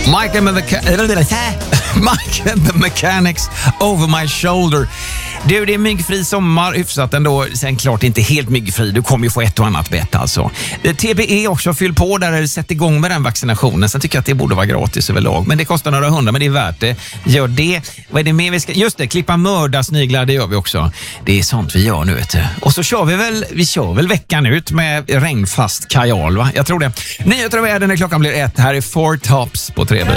Mike and the Mechanics, Over My Shoulder. Du, det är myggfri sommar, hyfsat ändå. Sen klart inte helt myggfri. Du kommer ju få ett och annat bett alltså. TBE också, fyll på där, sätt igång med den vaccinationen. Sen tycker jag att det borde vara gratis överlag. Men det kostar några hundra, men det är värt det. Gör det. Vad är det mer vi ska... Just det, klippa mördarsniglar, det gör vi också. Det är sånt vi gör nu, vet du. Och så kör vi kör väl veckan ut med regnfast kajal, va? Jag tror det. Nyheter av världen när klockan blir 1. Här är Four Tops på 3 bil.